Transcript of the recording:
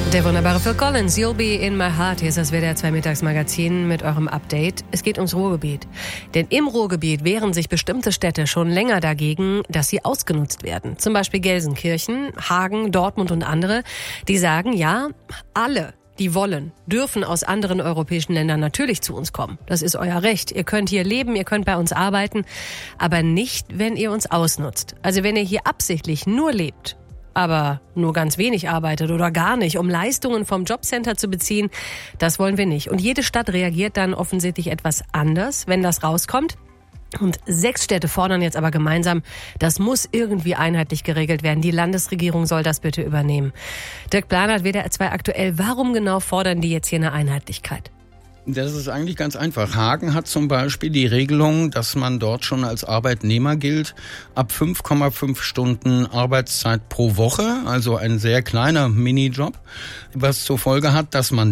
Der wunderbare Phil Collins, You'll Be in My Heart. Hier ist das WDR 2 Mittagsmagazin mit eurem Update. Es geht ums Ruhrgebiet. Denn im Ruhrgebiet wehren sich bestimmte Städte schon länger dagegen, dass sie ausgenutzt werden. Zum Beispiel Gelsenkirchen, Hagen, Dortmund und andere. Die sagen, ja, alle, die wollen, dürfen aus anderen europäischen Ländern natürlich zu uns kommen. Das ist euer Recht. Ihr könnt hier leben, ihr könnt bei uns arbeiten, aber nicht, wenn ihr uns ausnutzt. Also wenn ihr hier absichtlich nur lebt, aber nur ganz wenig arbeitet oder gar nicht, um Leistungen vom Jobcenter zu beziehen, das wollen wir nicht. Und jede Stadt reagiert dann offensichtlich etwas anders, wenn das rauskommt. Und 6 Städte fordern jetzt aber gemeinsam, das muss irgendwie einheitlich geregelt werden. Die Landesregierung soll das bitte übernehmen. Dirk Planert, WDR 2 aktuell. Warum genau fordern die jetzt hier eine Einheitlichkeit? Das ist eigentlich ganz einfach. Hagen hat zum Beispiel die Regelung, dass man dort schon als Arbeitnehmer gilt, ab 5,5 Stunden Arbeitszeit pro Woche, also ein sehr kleiner Minijob, was zur Folge hat, dass man